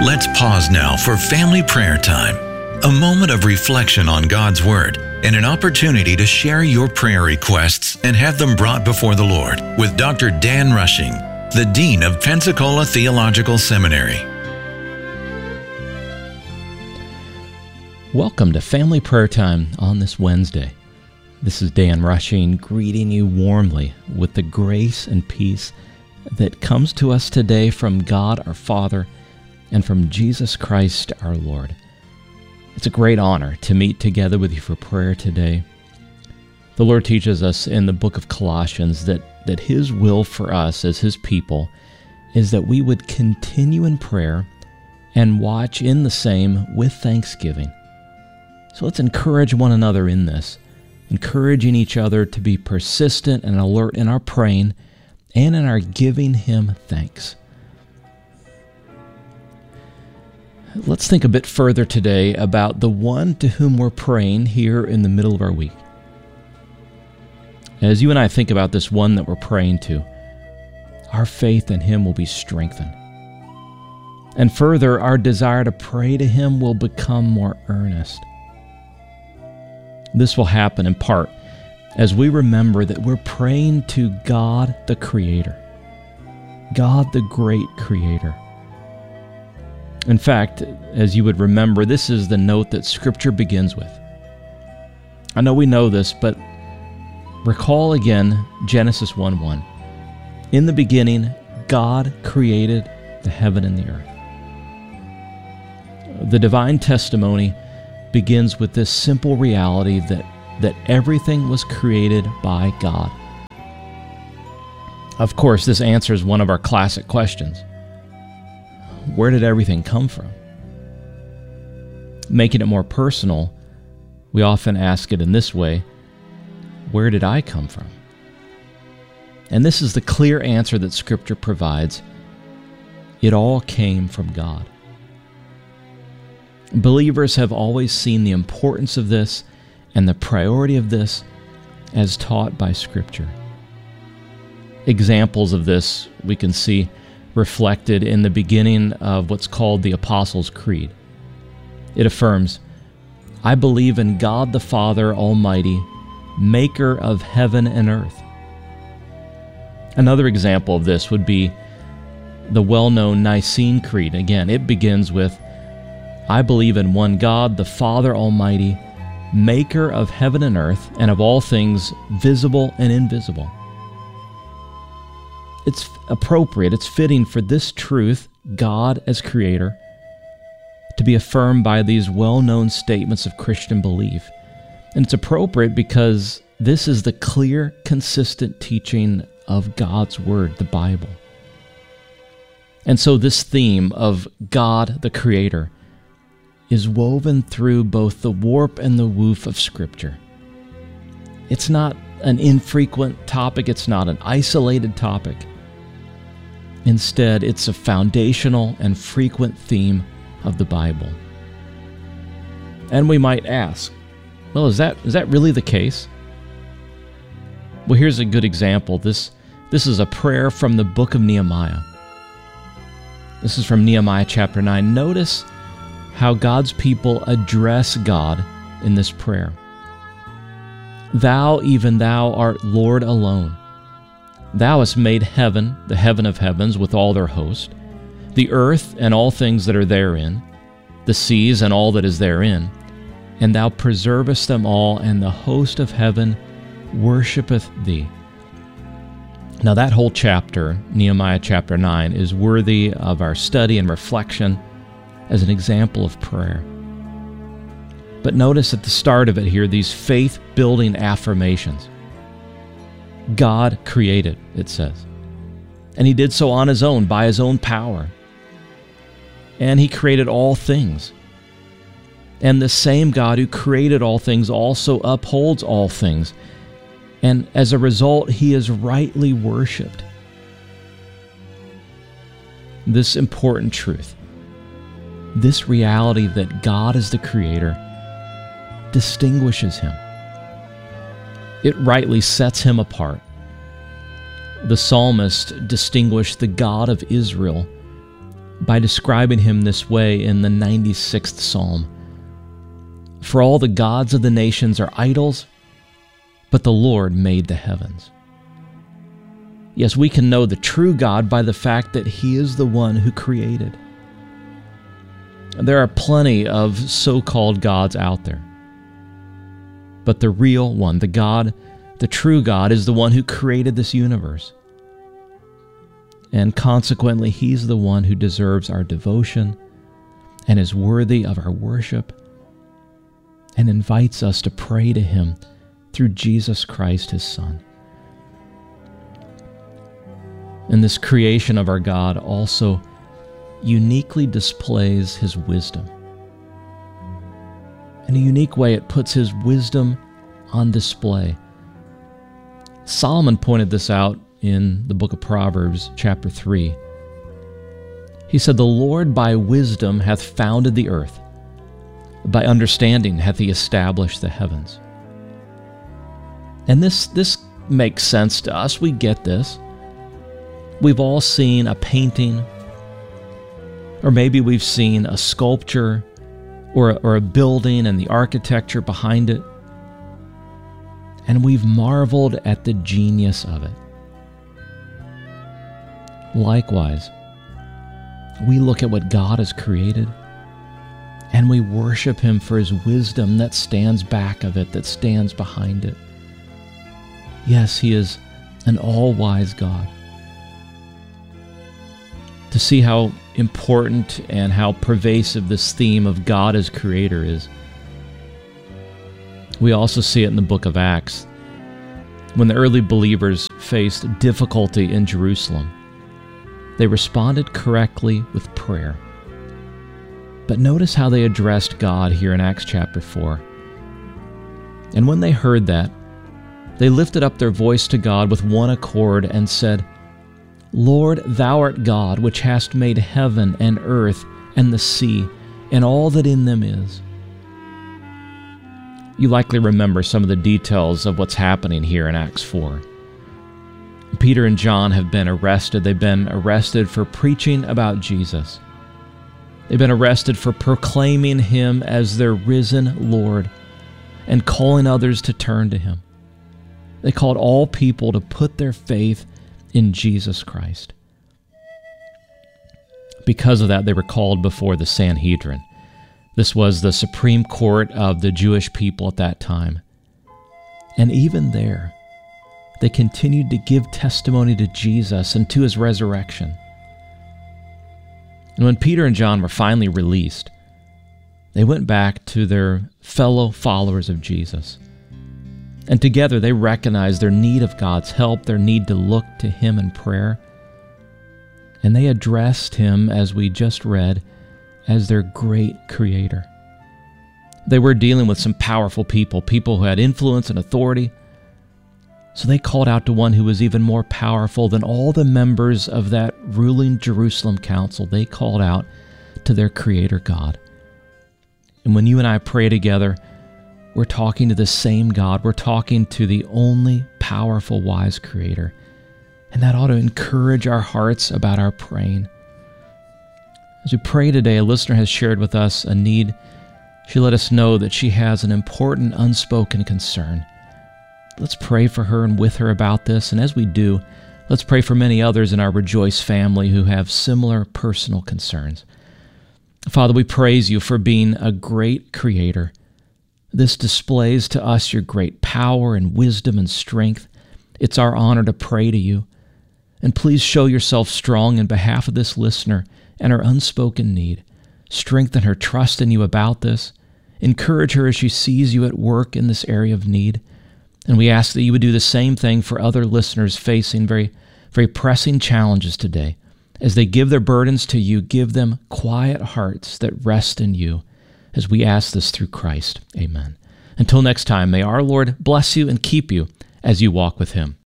Let's pause now for family prayer time, a moment of reflection on God's Word and an opportunity to share your prayer requests and have them brought before the Lord with Dr. Dan Rushing, the Dean of Pensacola Theological Seminary. Welcome to Family Prayer Time on this Wednesday. This is Dan Rushing greeting you warmly with the grace and peace that comes to us today from God our Father and from Jesus Christ our Lord. It's a great honor to meet together with you for prayer today. The Lord teaches us in the book of Colossians that His will for us as His people is that we would continue in prayer and watch in the same with thanksgiving. So let's encourage one another in this, encouraging each other to be persistent and alert in our praying and in our giving Him thanks. Let's think a bit further today about the one to whom we're praying here in the middle of our week. As you and I think about this one that we're praying to, our faith in Him will be strengthened. And further, our desire to pray to Him will become more earnest. This will happen in part as we remember that we're praying to God the Creator, God the great Creator. In fact, as you would remember, this is the note that Scripture begins with. I know we know this, but recall again Genesis 1:1. In the beginning, God created the heaven and the earth. The divine testimony begins with this simple reality that everything was created by God. Of course, this answers one of our classic questions. Where did everything come from? Making it more personal, we often ask it in this way: where did I come from? And this is the clear answer that Scripture provides. It all came from God. Believers have always seen the importance of this and the priority of this as taught by Scripture. Examples of this we can see reflected in the beginning of what's called the Apostles' Creed. It affirms, "I believe in God the Father Almighty, maker of heaven and earth." Another example of this would be the well-known Nicene Creed. Again, it begins with, "I believe in one God, the Father Almighty, maker of heaven and earth, and of all things visible and invisible." It's appropriate, it's fitting for this truth, God as Creator, to be affirmed by these well-known statements of Christian belief. And it's appropriate because this is the clear, consistent teaching of God's Word, the Bible. And so this theme of God the Creator is woven through both the warp and the woof of Scripture. It's not an infrequent topic, it's not an isolated topic. Instead, it's a foundational and frequent theme of the Bible. And we might ask, well, is that really the case? Well, here's a good example. This is a prayer from the book of Nehemiah. This is from Nehemiah chapter 9. Notice how God's people address God in this prayer. "Thou, even thou, art Lord alone. Thou hast made heaven, the heaven of heavens, with all their host, the earth and all things that are therein, the seas and all that is therein, and thou preservest them all, and the host of heaven worshipeth thee." Now that whole chapter, Nehemiah chapter 9, is worthy of our study and reflection as an example of prayer. But notice at the start of it here, these faith-building affirmations. God created, it says. And He did so on His own, by His own power. And He created all things. And the same God who created all things also upholds all things. And as a result, He is rightly worshipped. This important truth, this reality that God is the Creator, distinguishes Him. It rightly sets Him apart. The psalmist distinguished the God of Israel by describing him this way in the 96th Psalm. For all the gods of the nations are idols, but the Lord made the heavens. Yes, we can know the true God by the fact that he is the one who created. There are plenty of so-called gods out there. But the real one, the true God, is the one who created this universe. And consequently, he's the one who deserves our devotion and is worthy of our worship and invites us to pray to him through Jesus Christ, his Son. And this creation of our God also uniquely displays his wisdom. In a unique way, it puts his wisdom on display. Solomon pointed this out in the book of Proverbs, chapter 3. He said, "The Lord by wisdom hath founded the earth. By understanding hath he established the heavens." And this makes sense to us. We get this. We've all seen a painting, or maybe we've seen a sculpture or a building and the architecture behind it, and we've marveled at the genius of it. Likewise, we look at what God has created, and we worship him for his wisdom that stands back of it, that stands behind it. Yes, he is an all-wise God. To see how important and how pervasive this theme of God as creator is, we also see it in the book of Acts. When the early believers faced difficulty in Jerusalem, they responded correctly with prayer. But notice how they addressed God here in Acts chapter 4. And when they heard that, they lifted up their voice to God with one accord and said, "Lord, thou art God, which hast made heaven and earth and the sea, and all that in them is." You likely remember some of the details of what's happening here in Acts 4. Peter and John have been arrested. They've been arrested for preaching about Jesus. They've been arrested for proclaiming him as their risen Lord and calling others to turn to him. They called all people to put their faith in Jesus Christ. Because of that, they were called before the Sanhedrin. This was the supreme court of the Jewish people at that time. And even there, they continued to give testimony to Jesus and to his resurrection. And when Peter and John were finally released, they went back to their fellow followers of Jesus. And together they recognized their need of God's help, their need to look to him in prayer. And they addressed him, as we just read, as their great creator. They were dealing with some powerful people who had influence and authority. So they called out to one who was even more powerful than all the members of that ruling Jerusalem council. They called out to their creator God. And when you and I pray together, we're talking to the same God. We're talking to the only powerful, wise creator. And that ought to encourage our hearts about our praying. As we pray today, a listener has shared with us a need. She let us know that she has an important unspoken concern. Let's pray for her and with her about this. And as we do, let's pray for many others in our Rejoice family who have similar personal concerns. Father, we praise you for being a great creator. This displays to us your great power and wisdom and strength. It's our honor to pray to you. And please show yourself strong in behalf of this listener and her unspoken need. Strengthen her trust in you about this. Encourage her as she sees you at work in this area of need. And we ask that you would do the same thing for other listeners facing very, very pressing challenges today. As they give their burdens to you, give them quiet hearts that rest in you. As we ask this through Christ. Amen. Until next time, may our Lord bless you and keep you as you walk with him.